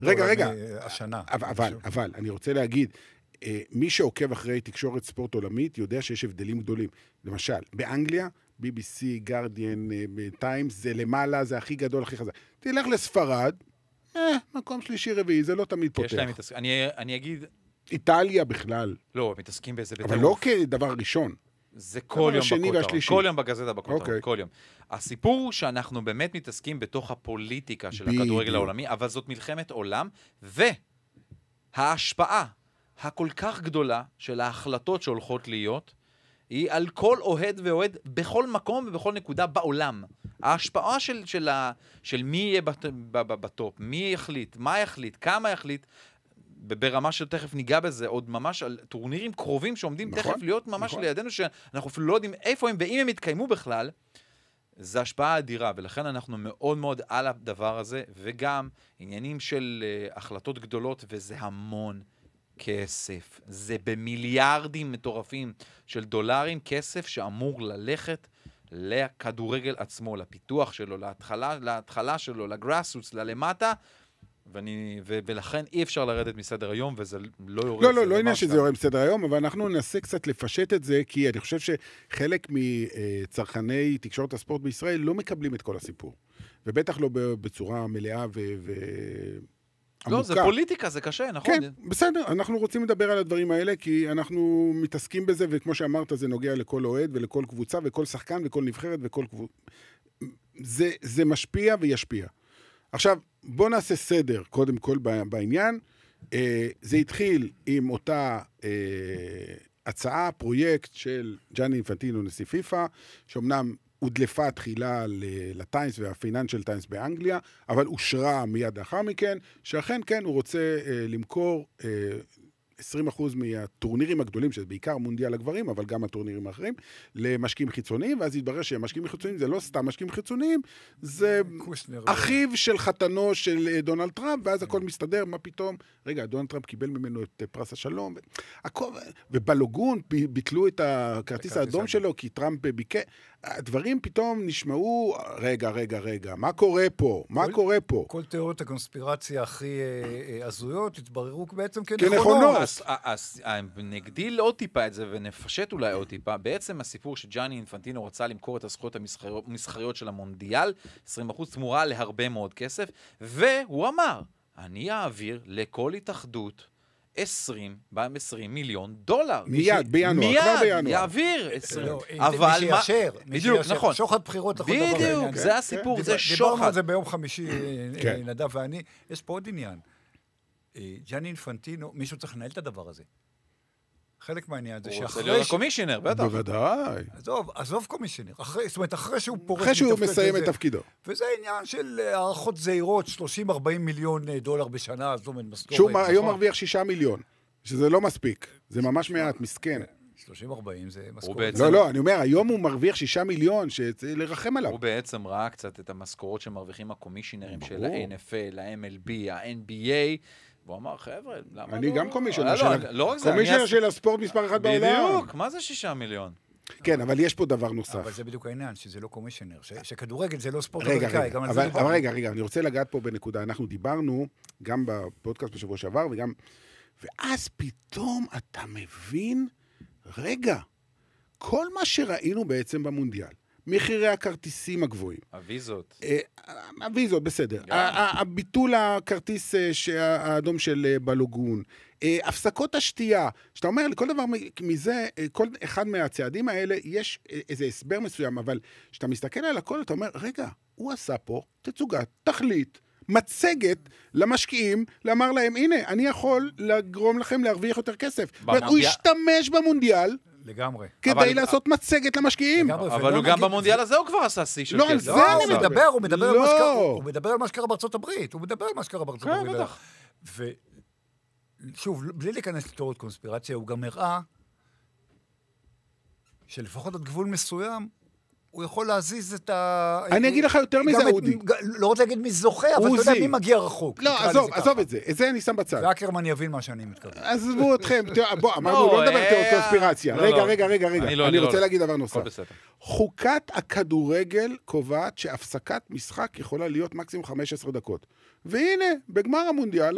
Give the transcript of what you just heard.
רגע, השנה. אבל, אני רוצה להגיד, מי שעוקב אחרי תקשורת ספורט עולמית יודע שיש הבדלים גדולים. למשל, באנגליה, BBC, גרדיאן, טיימס, זה למעלה, זה הכי גדול, הכי חזק. תלך לספרד, מקום שלישי רביעי, זה לא תמיד פותח. אני אגיד... איטליה בכלל. לא, מתעסקים באיזה אבל לא כדבר ראשון. זה כל יום בכותרות, כל יום בגזטה בכותרות, כל יום. הסיפור הוא שאנחנו באמת מתעסקים בתוך הפוליטיקה של הכדורגל העולמי, אבל זאת מלחמת עולם, וההשפעה הכל כך גדולה של ההחלטות שהולכות להיות, היא על כל אוהד ואוהד בכל מקום ובכל נקודה בעולם. ההשפעה של מי יהיה בטופ, מי יחליט, מה יחליט, כמה יחליט, ברמה שתכף ניגע בזה, עוד ממש על טורנירים קרובים שעומדים תכף להיות ממש לידינו, שאנחנו אפילו לא יודעים איפה הם, ואם הם יתקיימו בכלל, זה השפעה אדירה, ולכן אנחנו מאוד מאוד על הדבר הזה, וגם עניינים של החלטות גדולות, וזה המון כסף. זה במיליארדים מטורפים של דולרים, כסף שאמור ללכת לכדורגל עצמו, לפיתוח שלו, להתחלה שלו, לגראסרוטס, ללמטה, ולכן אי אפשר לרדת מסדר היום, וזה לא יורד. לא עניין שזה יורד מסדר היום, אבל אנחנו ננסה קצת לפשט את זה, כי אני חושב שחלק מצרכני תקשורת הספורט בישראל לא מקבלים את כל הסיפור. ובטח לא בצורה מלאה לא, זה פוליטיקה, זה קשה, נכון? כן, בסדר, אנחנו רוצים לדבר על הדברים האלה, כי אנחנו מתעסקים בזה, וכמו שאמרת, זה נוגע לכל אוהד ולכל קבוצה, וכל שחקן וכל נבחרת וכל קבוצה. זה משפיע וישפיע. עכשיו, בוא נעשה סדר, קודם כל בעניין. זה התחיל עם אותה הצעה, פרויקט של ג'אני אינפנטינו, נשיא פיפ"א, שאומנם הודלפה תחילה לטיימס והפייננשל טיימס באנגליה, אבל אושרה מיד לאחר מכן, שאכן כן הוא רוצה למכור 20% מהטורנירים הגדולים, שזה בעיקר מונדיאל הגברים, אבל גם הטורנירים האחרים, למשקיעים חיצוניים, ואז התברר שהמשקיעים חיצוניים זה לא סתם משקיעים חיצוניים, זה אחיו של חתנו של דונלד טראמפ, ואז הכל מסתדר, מה פתאום? רגע, דונלד טראמפ קיבל ממנו את פרס השלום, ובלוגון ביטלו את הכרטיס האדום שלו, כי טראמפ ביקר, הדברים פתאום נשמעו, רגע, מה קורה פה? כל תיאוריות הקונספירציה הכי הזויות התבררו בעצם כנכונות. אז נגדיל עוד טיפה את זה ונפשט אולי עוד טיפה. בעצם הסיפור שג'אני אינפנטינו רצה למכור את הזכויות המסחריות של המונדיאל, 20% תמורה להרבה מאוד כסף, והוא אמר, אני אעביר לכל התאחדות 20 מיליון דולר. מיד, בינואר, כבר בינואר. יעביר 20. אבל מה... בדיוק, נכון. שוחד בחירות לכל דבר. בדיוק, זה הסיפור, זה שוחד. דיברנו על זה ביום חמישי, נדב ואני. יש פה עוד עניין. ג'אני אינפנטינו, מישהו צריך לנהל את הדבר הזה. חלק מהעניין זה הוא רוצה להיות הקומישיונר, בטח. בוודאי. עזוב קומישיונר. זאת אומרת, אחרי שהוא פורש... אחרי שהוא מסיים את תפקידו. וזה עניין של הערכות זהירות, 30-40 מיליון דולר בשנה, זאת אומרת, משכורת. שהוא היום מרוויח 6 מיליון, שזה לא מספיק. זה ממש מעט, מסכן. 30-40 זה משכורת. לא, אני אומר, היום הוא מרוויח 6 מיליון, שצריך לרחם עליו. הוא בעצם ראה קצת את המשכורות שמרוויחים הקומישיונרים של ה-NFL, ה-MLB, ה-NBA, והוא אמר, חבר'ה, למה לא? אני גם קומישיונר של הספורט מספר 1 בעולם. בדיוק, מה זה 6 מיליון? כן, אבל יש פה דבר נוסף. אבל זה בדיוק העניין, שזה לא קומישיונר, שכדורגל זה לא ספורט אמריקאי. אבל רגע, אני רוצה לגעת פה בנקודה. אנחנו דיברנו גם בפודקאסט בשבוע שעבר, ואז פתאום אתה מבין, רגע, כל מה שראינו בעצם במונדיאל, מחירי הכרטיסים הגבוהים. הוויזות, בסדר. הביטול הכרטיס האדום של בלוגון. הפסקות השתייה. שאתה אומר, לכל דבר מזה, כל אחד מהצעדים האלה, יש איזה הסבר מסוים, אבל כשאתה מסתכל על הכל, אתה אומר, רגע, הוא עשה פה תצוגת, תכלית, מצגת למשקיעים, לאמר להם, הנה, אני יכול לגרום לכם להרוויח יותר כסף. הוא השתמש במונדיאל, לגמרי. כדי לעשות מצגת למשקיעים. אבל הוא גם במונדיאל הזה הוא כבר עשה שיא של כסף. לא, על זה אני מדבר. הוא מדבר על מה שקרה בארצות הברית. כן, בטח. ושוב, בלי להיכנס לתיאוריות קונספירציה, הוא גם הראה שלפחות עד גבול מסוים, הוא יכול להזיז את אני אגיד לך יותר מזה, אודי. לא רוצה להגיד מי זוכה, אבל אתה יודע מי מגיע רחוק. לא, עזוב את זה. את זה אני שם בצד. ואקרמן יבין מה שאני מתכוון. עזבו אתכם. בוא, אמרנו, לא נדבר תיאוריות קונספירציה. רגע. אני רוצה להגיד דבר נוסף. חוקת הכדורגל קובעת שהפסקת משחק יכולה להיות מקסימום 15 דקות. והנה, בגמר המונדיאל,